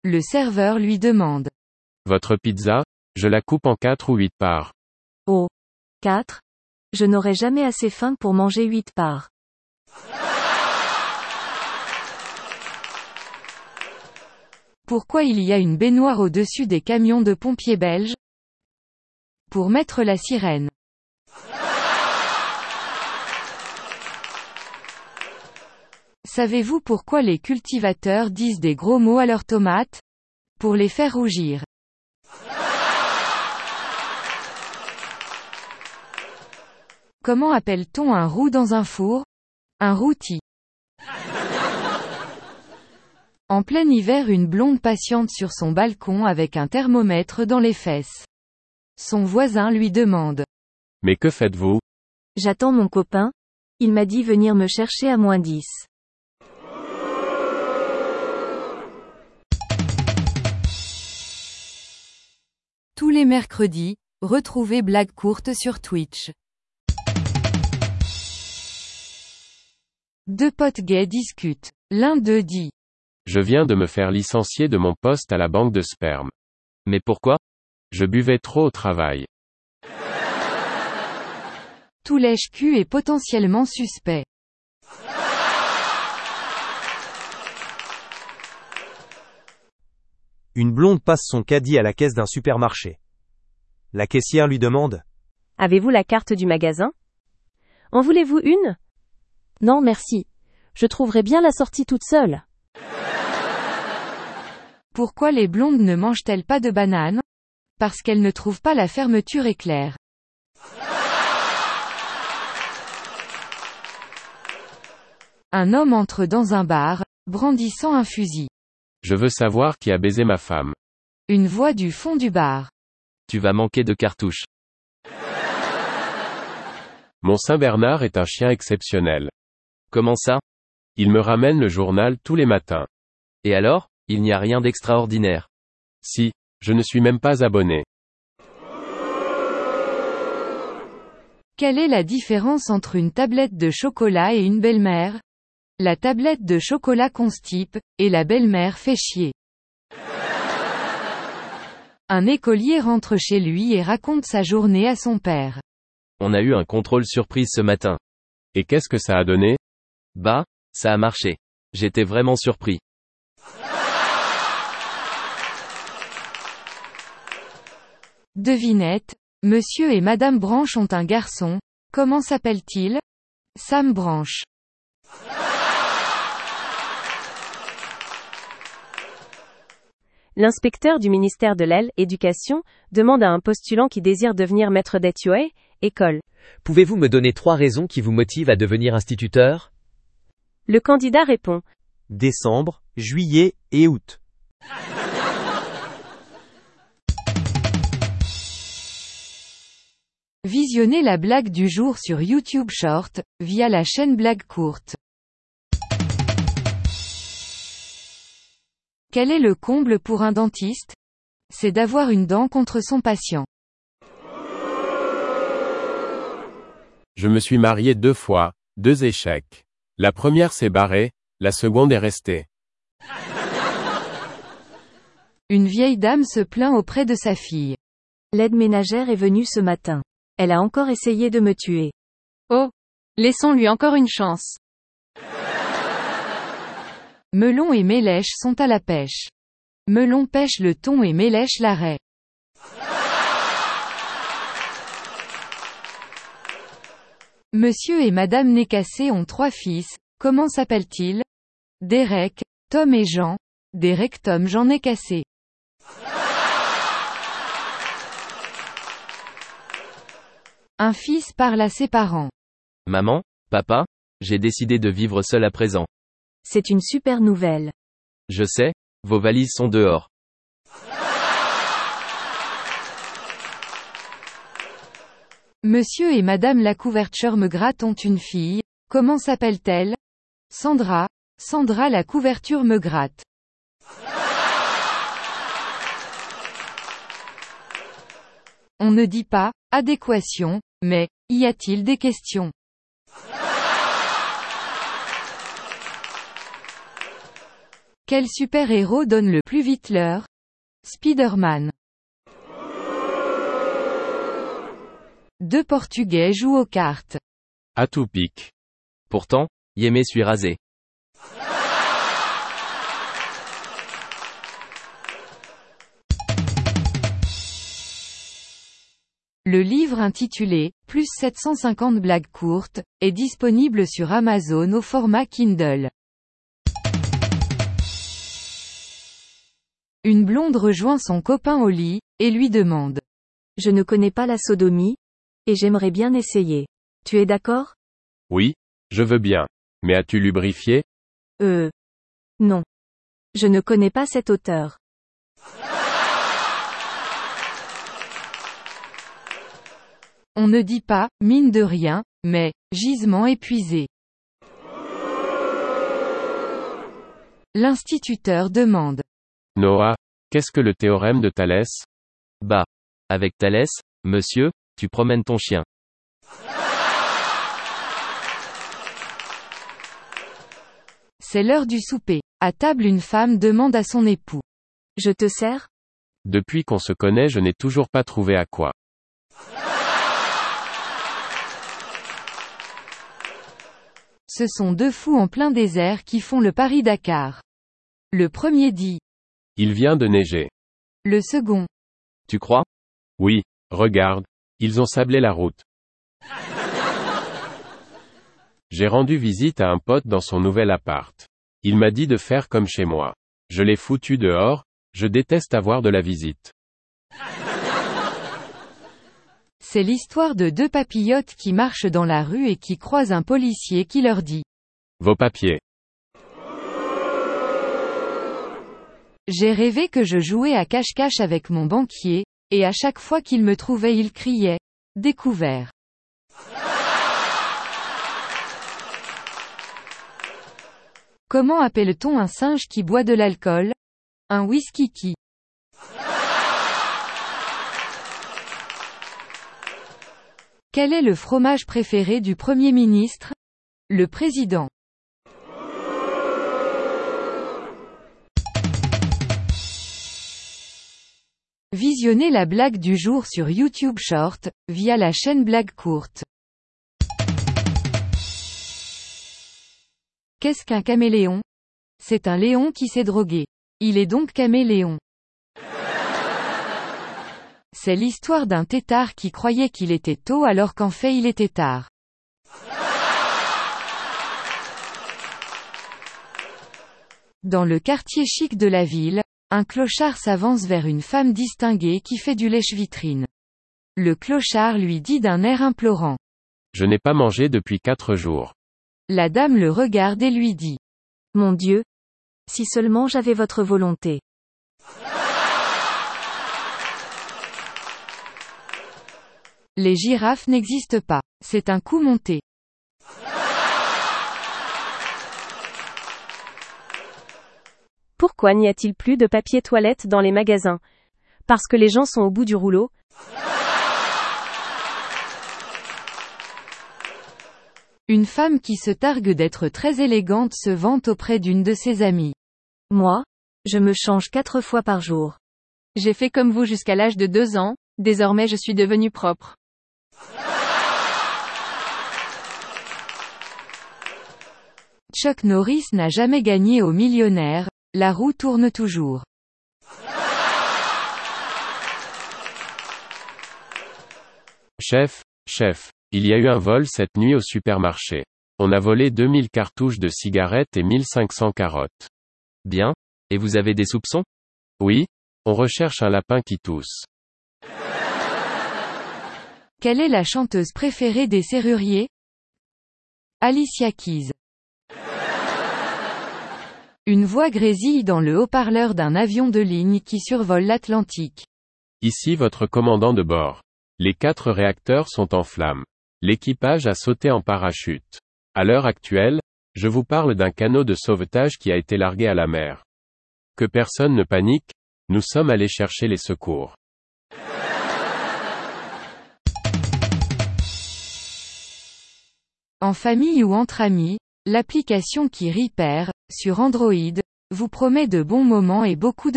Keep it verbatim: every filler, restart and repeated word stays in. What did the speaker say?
Le serveur lui demande. Votre pizza, je la coupe en quatre ou huit parts. Oh. quatre. Je n'aurai jamais assez faim pour manger huit parts. Pourquoi il y a une baignoire au-dessus des camions de pompiers belges? Pour mettre la sirène. Savez-vous pourquoi les cultivateurs disent des gros mots à leurs tomates? Pour les faire rougir. Comment appelle-t-on un roux dans un four? Un rôti. En plein hiver, une blonde patiente sur son balcon avec un thermomètre dans les fesses. Son voisin lui demande. Mais que faites-vous? J'attends mon copain. Il m'a dit venir me chercher à moins dix. Tous les mercredis, retrouvez Blague courte sur Twitch. Deux potes gays discutent. L'un d'eux dit. Je viens de me faire licencier de mon poste à la banque de sperme. Mais pourquoi? Je buvais trop au travail. Tout lèche-cul est potentiellement suspect. Une blonde passe son caddie à la caisse d'un supermarché. La caissière lui demande. Avez-vous la carte du magasin? En voulez-vous une? Non merci. Je trouverai bien la sortie toute seule. Pourquoi les blondes ne mangent-elles pas de bananes? Parce qu'elles ne trouvent pas la fermeture éclair. Un homme entre dans un bar, brandissant un fusil. Je veux savoir qui a baisé ma femme. Une voix du fond du bar. Tu vas manquer de cartouches. Mon Saint-Bernard est un chien exceptionnel. Comment ça? Il me ramène le journal tous les matins. Et alors, il n'y a rien d'extraordinaire. Si, je ne suis même pas abonné. Quelle est la différence entre une tablette de chocolat et une belle-mère? La tablette de chocolat constipe, et la belle-mère fait chier. Un écolier rentre chez lui et raconte sa journée à son père. On a eu un contrôle surprise ce matin. Et qu'est-ce que ça a donné? Bah, ça a marché. J'étais vraiment surpris. Devinette, Monsieur et Madame Branche ont un garçon. Comment s'appelle-t-il? Sam Branche. L'inspecteur du ministère de l'Éducation demande à un postulant qui désire devenir maître d'école, école. Pouvez-vous me donner trois raisons qui vous motivent à devenir instituteur? Le candidat répond. Décembre, juillet et août. Visionnez la blague du jour sur YouTube Short, via la chaîne Blague courte. Quel est le comble pour un dentiste? C'est d'avoir une dent contre son patient. Je me suis marié deux fois, deux échecs. La première s'est barrée, la seconde est restée. Une vieille dame se plaint auprès de sa fille. L'aide ménagère est venue ce matin. Elle a encore essayé de me tuer. Oh! Laissons-lui encore une chance. Melon et Mélèche sont à la pêche. Melon pêche le thon et Mélèche la raie. Monsieur et Madame Nécassé ont trois fils, comment s'appellent-ils? Derek, Tom et Jean. Derek Tom Jean Nécassé. Un fils parle à ses parents. Maman, papa, j'ai décidé de vivre seul à présent. C'est une super nouvelle. Je sais, vos valises sont dehors. Monsieur et Madame la couverture me gratte ont une fille, comment s'appelle-t-elle? Sandra, Sandra la couverture me gratte. On ne dit pas, adéquation, mais, y a-t-il des questions? Quel super-héros donne le plus vite l'heure? Spider-Man. Deux Portugais jouent aux cartes. À tout pic. Pourtant, Yémé suis rasé. Le livre intitulé « Plus sept cent cinquante blagues courtes » est disponible sur Amazon au format Kindle. Une blonde rejoint son copain au lit, et lui demande. Je ne connais pas la sodomie, et j'aimerais bien essayer. Tu es d'accord? Oui, je veux bien. Mais as-tu lubrifié? Euh. Non. Je ne connais pas cet auteur. On ne dit pas, mine de rien, mais, gisement épuisé. L'instituteur demande. Noah, qu'est-ce que le théorème de Thalès? Bah. Avec Thalès, monsieur, tu promènes ton chien. C'est l'heure du souper. À table, une femme demande à son époux. Je te sers? Depuis qu'on se connaît, je n'ai toujours pas trouvé à quoi. Ce sont deux fous en plein désert qui font le Paris-Dakar. Le premier dit. Il vient de neiger. Le second. Tu crois? Oui, regarde, ils ont sablé la route. J'ai rendu visite à un pote dans son nouvel appart. Il m'a dit de faire comme chez moi. Je l'ai foutu dehors, je déteste avoir de la visite. C'est l'histoire de deux papillotes qui marchent dans la rue et qui croisent un policier qui leur dit. Vos papiers. J'ai rêvé que je jouais à cache-cache avec mon banquier, et à chaque fois qu'il me trouvait il criait. Découvert. Comment appelle-t-on un singe qui boit de l'alcool? Un whisky-qui. Quel est le fromage préféré du Premier ministre? Le président. Visionnez la blague du jour sur YouTube Short, via la chaîne Blague Courte. Qu'est-ce qu'un caméléon? C'est un léon qui s'est drogué. Il est donc caméléon. C'est l'histoire d'un têtard qui croyait qu'il était tôt alors qu'en fait il était tard. Dans le quartier chic de la ville, un clochard s'avance vers une femme distinguée qui fait du lèche-vitrine. Le clochard lui dit d'un air implorant. Je n'ai pas mangé depuis quatre jours. La dame le regarde et lui dit. Mon Dieu! Si seulement j'avais votre volonté. Les girafes n'existent pas. C'est un coup monté. Pourquoi n'y a-t-il plus de papier toilette dans les magasins? Parce que les gens sont au bout du rouleau? Une femme qui se targue d'être très élégante se vante auprès d'une de ses amies. Moi, je me change quatre fois par jour. J'ai fait comme vous jusqu'à l'âge de deux ans, désormais je suis devenue propre. Chuck Norris n'a jamais gagné au millionnaire, la roue tourne toujours. Chef, chef, il y a eu un vol cette nuit au supermarché. On a volé deux mille cartouches de cigarettes et mille cinq cents carottes. Bien. Et vous avez des soupçons? Oui, on recherche un lapin qui tousse. Quelle est la chanteuse préférée des serruriers? Alicia Keys. Une voix grésille dans le haut-parleur d'un avion de ligne qui survole l'Atlantique. Ici votre commandant de bord. Les quatre réacteurs sont en flammes. L'équipage a sauté en parachute. À l'heure actuelle, je vous parle d'un canot de sauvetage qui a été largué à la mer. Que personne ne panique, nous sommes allés chercher les secours. En famille ou entre amis, l'application qui rit perd, sur Android, vous promet de bons moments et beaucoup de